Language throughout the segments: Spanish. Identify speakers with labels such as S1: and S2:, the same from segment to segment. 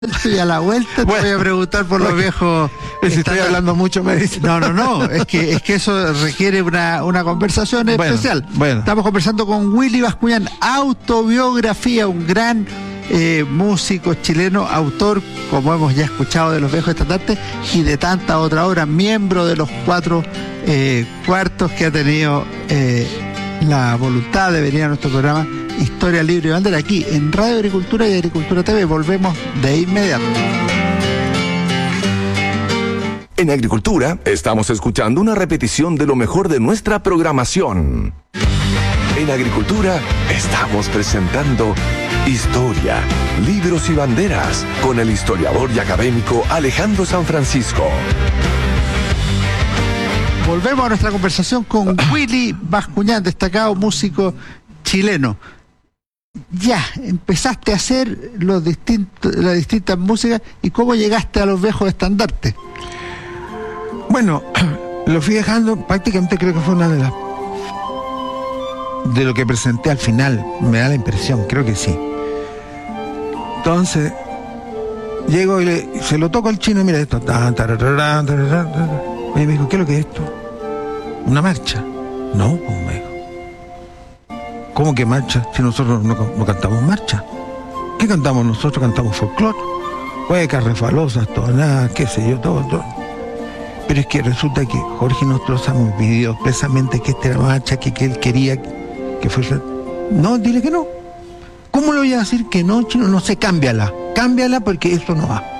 S1: Y a la vuelta te voy a preguntar por los viejos.
S2: Si estoy hablando mucho me dice.
S1: No, es que eso requiere una conversación especial.
S2: Bueno.
S1: Estamos conversando con Willy Bascuñán, autobiografía, un gran músico chileno, autor, como hemos ya escuchado, de Los Viejos Estandartes y de tanta otra obra, miembro de los 4 cuartos que ha tenido la voluntad de venir a nuestro programa Historia Libre y Bandera, aquí en Radio Agricultura y Agricultura TV. Volvemos de inmediato.
S3: En Agricultura estamos escuchando una repetición de lo mejor de nuestra programación. En Agricultura estamos presentando Historia, Libros y Banderas con el historiador y académico Alejandro San Francisco.
S1: Volvemos a nuestra conversación con Willy Bascuñán, destacado músico chileno. Ya, empezaste a hacer las distintas músicas, y ¿cómo llegaste a Los Viejos Estandartes?
S2: Bueno, lo fui dejando, prácticamente creo que fue una de lo que presenté al final, me da la impresión, creo que sí. Entonces, llego y se lo toco al chino, mira esto. Y me dijo, ¿qué es lo que es esto? ¿Una marcha? No, pues me dijo. ¿Cómo que marcha? Si nosotros no cantamos marcha. ¿Qué cantamos nosotros? Cantamos folclore. Huecas, refalosas, tonadas, qué sé yo, todo. Pero es que resulta que Jorge Nostroza me pidió expresamente que esta era marcha, que él quería que fuese. No, dile que no. ¿Cómo le voy a decir que no, chino? No sé, cámbiala porque eso no va.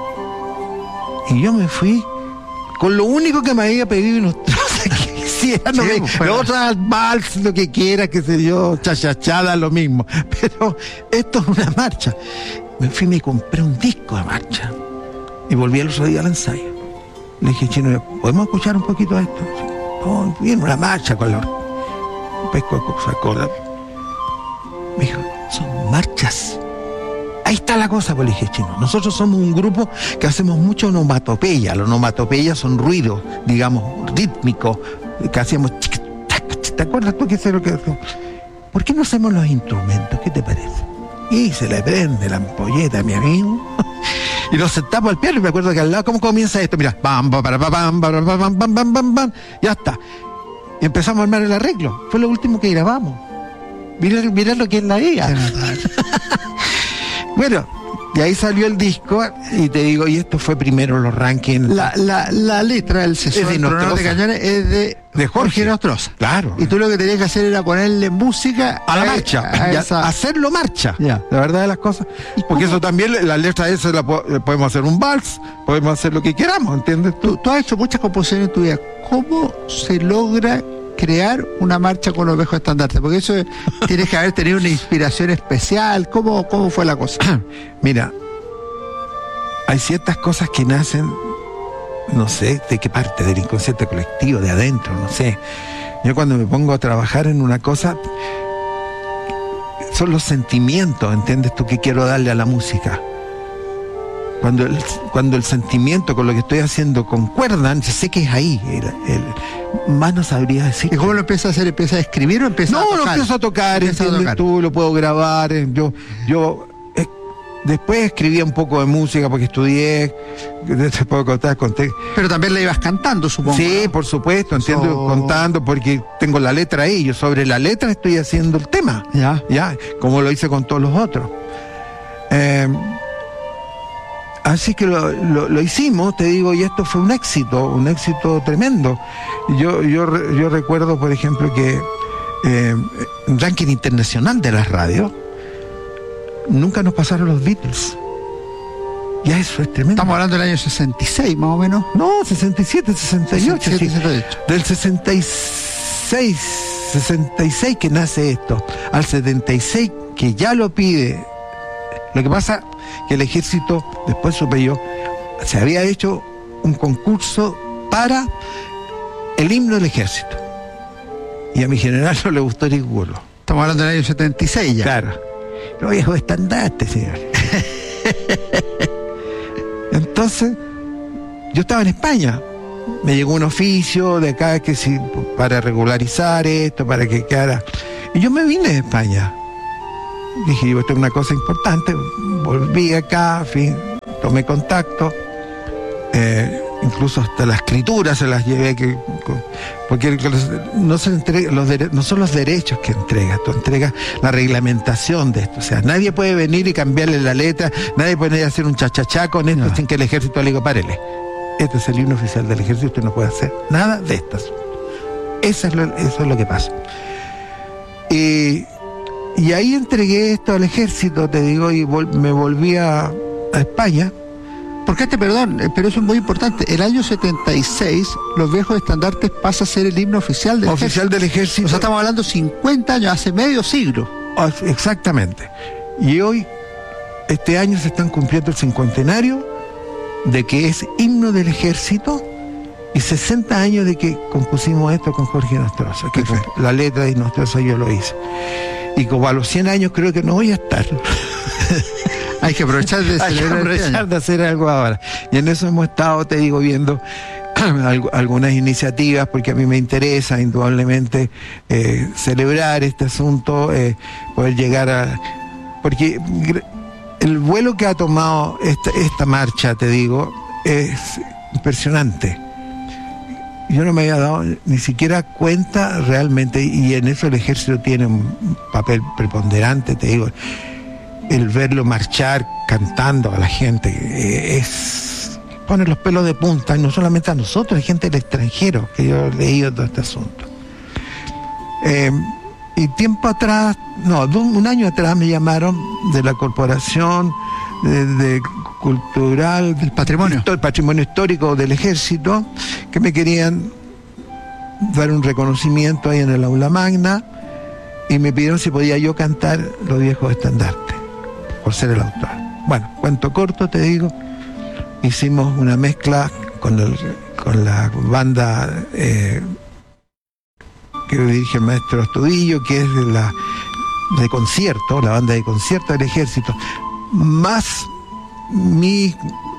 S2: Y yo me fui con lo único que me había pedido Nostroza que hiciera, no me, lo otro vals, lo que quiera, qué sé yo, chachachada, lo mismo. Pero esto es una marcha. Me fui y me compré un disco de marcha. Y volví al otro día al ensayo. Le dije, chino, ¿podemos escuchar un poquito de esto? Sí. Oh, bien, una marcha con la pesco sacó la. Me dijo, son marchas. Ahí está la cosa, pues le dije, chino. Nosotros somos un grupo que hacemos mucho onomatopeya. Los onomatopeyas son ruidos, digamos, rítmicos, que hacíamos. ¿Te acuerdas tú que es lo que hacemos? ¿Por qué no hacemos los instrumentos? ¿Qué te parece? Y se le prende la ampolleta a mi amigo. Y nos sentamos al piano y me acuerdo que al lado, ¿cómo comienza esto? Mira, bam, bam, bam, bam, bam, bam, bam, bam, bam, bam, ya está. Y empezamos a armar el arreglo. Fue lo último que grabamos. Mirá lo que es la IA. Bueno, y ahí salió el disco, y te digo, y esto fue primero los rankings.
S1: La letra del sesor de Cañones es de Jorge Nostroza.
S2: Claro.
S1: Y tú lo que tenías que hacer era ponerle música
S2: a la marcha, hacerlo marcha.
S1: Ya.
S2: La verdad de las cosas. Porque eso también, la letra esa podemos hacer un vals, podemos hacer lo que queramos, ¿entiendes tú?
S1: Tú has hecho muchas composiciones en tu vida. ¿Cómo se logra crear una marcha con Los Viejos Estandartes? Porque eso tienes que haber tenido una inspiración especial. ¿Cómo fue la cosa?
S2: Mira, hay ciertas cosas que nacen, no sé de qué parte del inconsciente colectivo, de adentro, no sé. Yo cuando me pongo a trabajar en una cosa, son los sentimientos, ¿entiendes tú? Que quiero darle a la música. Cuando el sentimiento con lo que estoy haciendo concuerdan, sé que es ahí. Más no sabría decir.
S1: ¿Y cómo lo empiezas a hacer? ¿Empiezas a escribir o empiezas a tocar?
S2: No, empiezo a tocar, ¿entiendes tú? Lo puedo grabar. Yo después escribía un poco de música porque estudié. Te puedo conté.
S1: Pero también la ibas cantando, supongo.
S2: Sí, por supuesto, entiendo, contando, porque tengo la letra ahí. Yo sobre la letra estoy haciendo el tema. Ya, como lo hice con todos los otros. Así que lo hicimos, te digo, y esto fue un éxito tremendo. Yo recuerdo, por ejemplo, que un ranking internacional de las radios nunca nos pasaron los Beatles. Ya eso es tremendo.
S1: Estamos hablando del año 66, más o menos.
S2: No, 67, 68.
S1: 67,
S2: sí.
S1: 68.
S2: Del 66 que nace esto, al 76 que ya lo pide. Lo que pasa que el ejército, después supe yo, se había hecho un concurso para el himno del ejército. Y a mi general no le gustó ninguno.
S1: Estamos hablando del año 76 ya.
S2: Claro. Los viejos estandartes, señor. Entonces, yo estaba en España. Me llegó un oficio de acá que sí, para regularizar esto, para que quedara. Y yo me vine de España. Dije, esto es una cosa importante. Volví acá, tomé contacto, incluso hasta la escritura se las llevé, porque no se entrega, no son los derechos que entregas, tú entregas la reglamentación de esto. O sea, nadie puede venir y cambiarle la letra, nadie puede venir a hacer un chachachá con esto sin que el ejército le diga, párele. Este es el himno oficial del ejército, usted no puede hacer nada de estas. Eso es lo que pasa. Y ahí entregué esto al ejército, te digo, y me volví a España.
S1: Porque perdón, pero eso es muy importante. El año 76, los viejos estandartes pasa a ser el himno oficial del
S2: ejército.
S1: O sea, estamos hablando 50 años, hace medio siglo.
S2: Exactamente. Y hoy, este año se están cumpliendo el 50 de que es himno del ejército y 60 años de que compusimos esto con Jorge Nostroza, que la letra de Nostroza yo lo hice. Y como a los 100 años creo que no voy a estar.
S1: Hay que aprovechar de
S2: de hacer algo ahora. Y en eso hemos estado, te digo, viendo algunas iniciativas, porque a mí me interesa indudablemente celebrar este asunto, poder llegar porque el vuelo que ha tomado esta marcha, te digo, es impresionante. Yo no me había dado ni siquiera cuenta realmente, y en eso el ejército tiene un papel preponderante, te digo. El verlo marchar cantando a la gente pone los pelos de punta, y no solamente a nosotros, hay gente del extranjero, que yo he leído todo este asunto. Y tiempo atrás, un año atrás me llamaron de la Corporación de Cultural
S1: del Patrimonio.
S2: El Patrimonio Histórico del Ejército, que me querían dar un reconocimiento ahí en el aula magna, y me pidieron si podía yo cantar Los Viejos Estandartes, por ser el autor. Bueno, cuento corto, te digo, hicimos una mezcla con la banda que dirige el maestro Astudillo, que es de concierto, la banda de concierto del ejército, más mi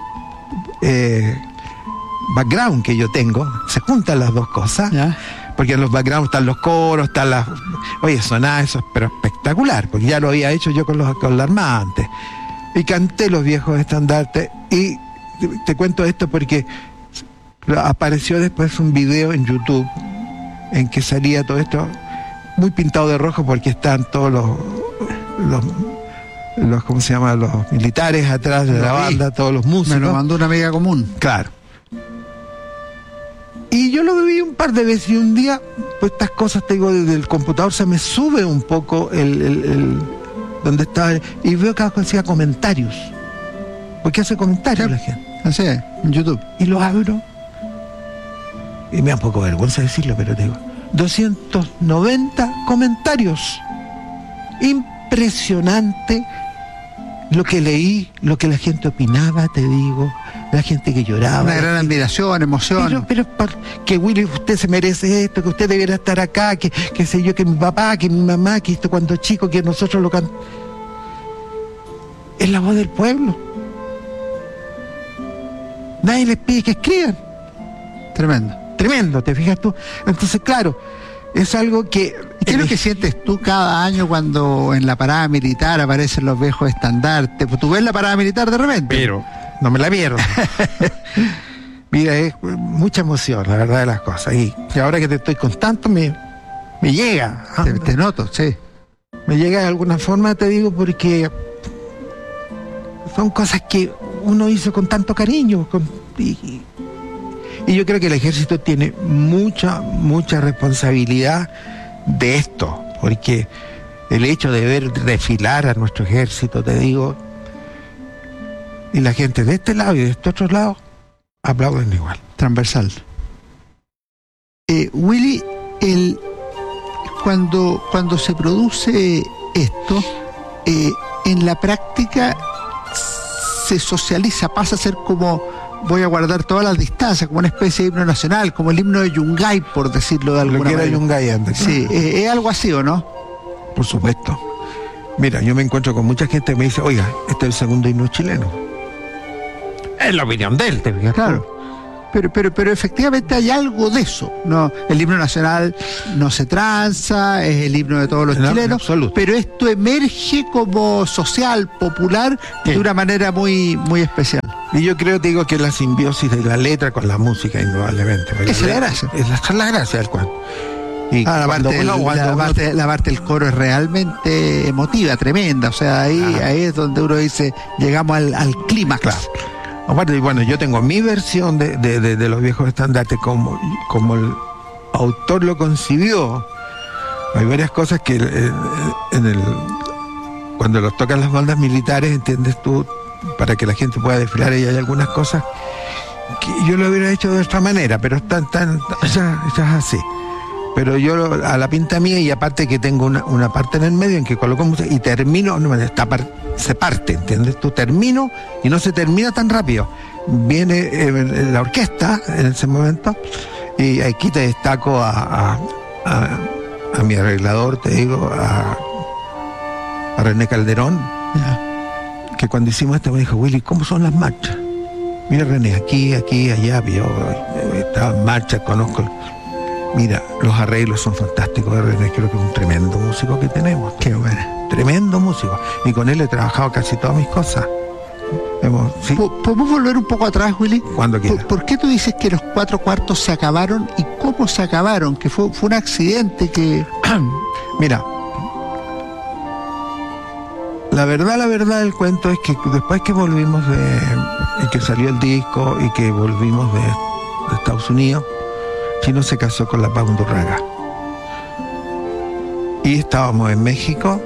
S2: background que yo tengo. Se juntan las dos cosas.
S1: ¿Ya?
S2: Porque en los backgrounds están los coros, están las... Oye, sonaba eso, pero espectacular, porque ya lo había hecho yo con la Armada antes. Y canté Los Viejos Estandartes, y te cuento esto porque apareció después un video en YouTube en que salía todo esto muy pintado de rojo, porque están todos los ¿cómo se llama? Los militares atrás de la banda, todos los músicos.
S1: Me lo mandó una amiga común.
S2: Claro. Y yo lo viví un par de veces, y un día, pues estas cosas, te digo, desde el computador se me sube un poco donde estaba, y veo que hacía comentarios. Porque hace comentarios la gente.
S1: Así es, en YouTube.
S2: Y lo abro, y me da un poco de vergüenza decirlo, pero te digo, 290 comentarios. Impresionante lo que leí, lo que la gente opinaba, te digo. La gente que lloraba.
S1: Una gran admiración, emoción.
S2: Pero que Willy, usted se merece esto, que usted debiera estar acá, que sé yo, que mi papá, que mi mamá, que esto cuando chico, que nosotros lo cantamos. Es la voz del pueblo. Nadie les pide que escriban. Tremendo, ¿te fijas tú? Entonces, claro, es algo que...
S1: ¿Qué es lo que sientes tú cada año cuando en la parada militar aparecen los viejos estandartes? Pues tú ves la parada militar de repente.
S2: Pero no me la pierdo. Mira, es mucha emoción, la verdad de las cosas. Y ahora que te estoy contando, me llega.
S1: Te noto, sí.
S2: Me llega de alguna forma, te digo, porque son cosas que uno hizo con tanto cariño. Y yo creo que el ejército tiene mucha responsabilidad de esto, porque el hecho de ver desfilar a nuestro ejército, te digo, y la gente de este lado y de este otro lado aplauden igual.
S1: Transversal. Willy, cuando se produce esto, en la práctica se socializa, pasa a ser como, voy a guardar todas las distancias, como una especie de himno nacional, como el himno de Yungay, por decirlo de alguna manera.
S2: Lo que era Yungay antes.
S1: Sí, ¿es algo así o no?
S2: Por supuesto. Mira, yo me encuentro con mucha gente que me dice, oiga, este es el segundo himno chileno. Es la opinión de él, te fijas.
S1: Claro. Pero efectivamente hay algo de eso. No, el himno nacional no se tranza, es el himno de todos los chilenos, pero esto emerge como social, popular, de una manera muy especial.
S2: Y yo creo, te digo, que la simbiosis de la letra con la música, indudablemente.
S1: Esa es la gracia.
S2: Esa es la gracia del cuento. Y
S1: la parte del coro es realmente emotiva, tremenda. O sea, ahí es donde uno dice, llegamos al clímax.
S2: Claro. Aparte, bueno, yo tengo mi versión de los viejos estandartes como el autor lo concibió. Hay varias cosas que cuando los tocan las bandas militares, entiendes tú, para que la gente pueda desfilar, y hay algunas cosas que yo lo hubiera hecho de otra manera, pero ya es así. Pero yo a la pinta mía, y aparte que tengo una parte en el medio en que coloco música y termino, se parte, ¿entiendes? Tú termino y no se termina tan rápido. Viene la orquesta en ese momento, y aquí te destaco a mi arreglador, te digo, a René Calderón, que cuando hicimos esto me dijo: Willy, ¿cómo son las marchas? Mira, René, aquí, allá, yo estaba en marcha, conozco. Mira, los arreglos son fantásticos de René, creo que es un tremendo músico que tenemos.
S1: Qué bueno.
S2: Tremendo músico. Y con él he trabajado casi todas mis cosas. ¿Sí?
S1: ¿Podemos volver un poco atrás, Willy?
S2: Cuando quieras.
S1: ¿Por qué tú dices que los 4 cuartos se acabaron y cómo se acabaron? Que fue un accidente que...
S2: Mira, la verdad del cuento es que después que volvimos y que salió el disco y que volvimos de Estados Unidos, Chino se casó con la Paz Undurraga. Y estábamos en México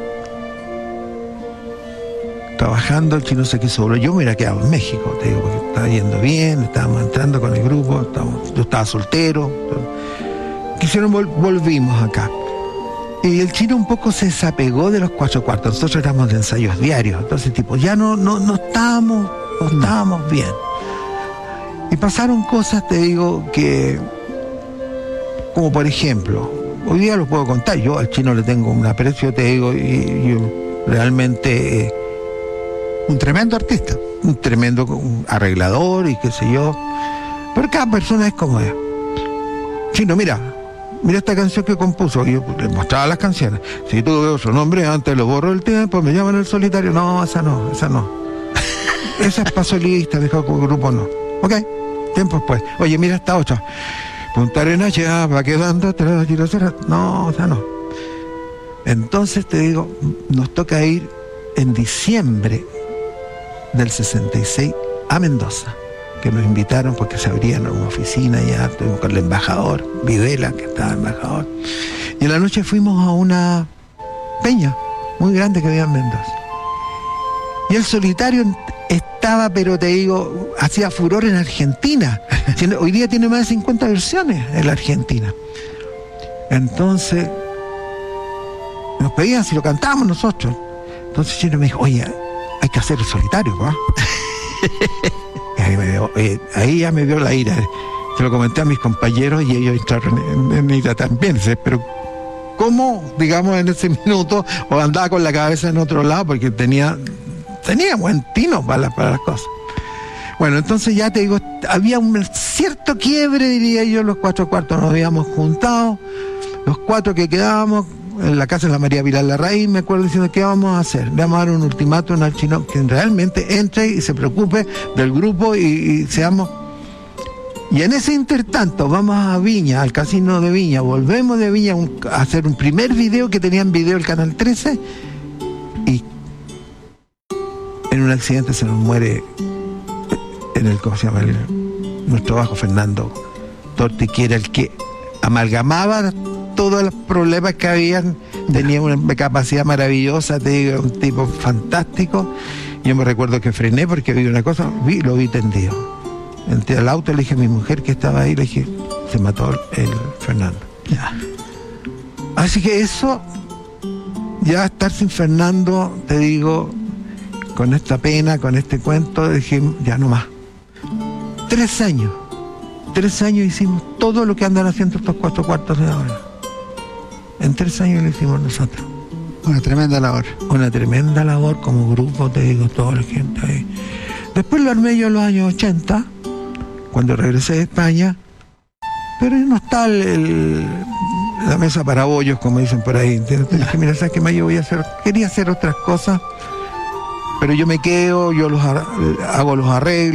S2: trabajando. El Chino se quiso volver. Yo me hubiera quedado en México, te digo, porque estaba yendo bien, estábamos entrando con el grupo, yo estaba soltero. Volvimos acá. Y el Chino un poco se desapegó de los 4 cuartos. Nosotros éramos de ensayos diarios, entonces tipo, ya no estábamos bien. Y pasaron cosas, te digo, que, como por ejemplo, hoy día lo puedo contar, yo al Chino le tengo un aprecio, te digo, y yo realmente...
S1: un tremendo artista.
S2: Un tremendo arreglador y qué sé yo. Pero cada persona es como es. Chino, mira esta canción que compuso. Yo le mostraba las canciones. Si tú veo su nombre, antes lo borro el tiempo, me llaman el solitario. No, esa no. Esa es para solista, dijo que el grupo no. Ok, tiempo después. Oye, mira esta otra. Punta Arenas ya va quedando atrás. No, esa no. Entonces te digo, nos toca ir en diciembre del 66 a Mendoza, que nos invitaron porque se abrían una oficina ya, estuvimos con el embajador Videla, que estaba embajador, y en la noche fuimos a una peña muy grande que había en Mendoza, y el solitario estaba, pero te digo, hacía furor en Argentina. Hoy día tiene más de 50 versiones en la Argentina. Entonces nos pedían si lo cantábamos nosotros. Entonces Chino me dijo: oye, hay que hacer el solitario, ¿va? Ahí ya me dio la ira. Se lo comenté a mis compañeros y ellos entraron en ira también. Pero ¿cómo, digamos, en ese minuto, o andaba con la cabeza en otro lado? Porque tenía buen tino para las cosas. Bueno, entonces ya te digo, había un cierto quiebre, diría yo. Los 4 cuartos nos habíamos juntado, los 4 que quedábamos en la casa de la María Pilar Larraín, me acuerdo, diciendo: ¿qué vamos a hacer? Le vamos a dar un ultimátum al Chino que realmente entre y se preocupe del grupo y seamos. Y en ese intertanto vamos a Viña, al casino de Viña, volvemos de Viña a hacer un primer video que tenía en video el Canal 13, y en un accidente se nos muere ¿cómo se llama? Nuestro bajo Fernando Torti, que era el que amalgamaba todos los problemas que habían. Tenía una capacidad maravillosa, te digo, un tipo fantástico. Yo me recuerdo que frené porque vi una cosa, lo vi tendido. Entré al auto, le dije a mi mujer que estaba ahí, le dije: se mató el Fernando.
S1: Ya.
S2: Así que eso, ya estar sin Fernando, te digo, con esta pena, con este cuento, dije: ya no más. 3 años hicimos todo lo que andan haciendo estos 4 cuartos de ahora. En 3 años lo hicimos nosotros.
S1: Una tremenda labor.
S2: Una tremenda labor como grupo, te digo, toda la gente ahí. Después lo armé yo en los años 80, cuando regresé de España, pero no está la mesa para bollos, como dicen por ahí. Entonces dije: mira, ¿sabes qué más? Yo quería hacer otras cosas, pero yo me quedo, yo hago los arreglos.